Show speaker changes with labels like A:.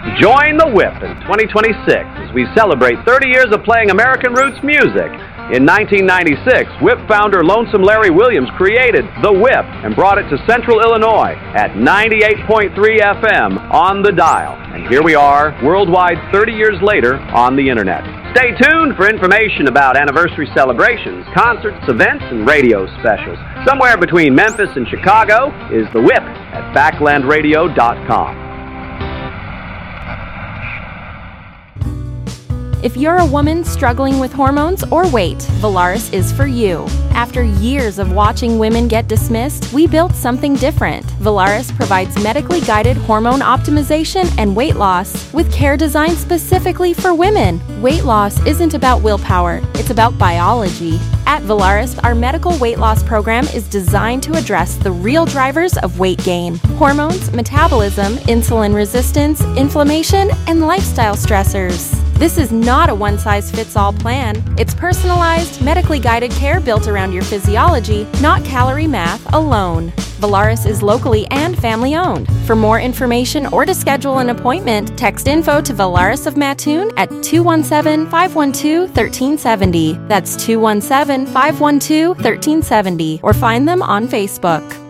A: Join the Whip in 2026 as we celebrate 30 years of playing American roots music. In 1996, Whip founder Lonesome Larry Williams created The Whip and brought it to Central Illinois at 98.3 FM on the dial. And here we are, worldwide 30 years later on the Internet. Stay tuned for information about anniversary celebrations, concerts, events, and radio specials. Somewhere between Memphis and Chicago is The Whip at backlandradio.com.
B: If you're a woman struggling with hormones or weight, Valaris is for you. After years of watching women get dismissed, we built something different. Valaris provides medically guided hormone optimization and weight loss with care designed specifically for women. Weight loss isn't about willpower, it's about biology. At Valaris, our medical weight loss program is designed to address the real drivers of weight gain: hormones, metabolism, insulin resistance, inflammation, and lifestyle stressors. This is not a one-size-fits-all plan. It's personalized, medically guided care built around your physiology, not calorie math alone. Valaris is locally and family-owned. For more information or to schedule an appointment, text info to Valaris of Mattoon at 217-512-1370. That's 217-512-1370. Or find them on Facebook.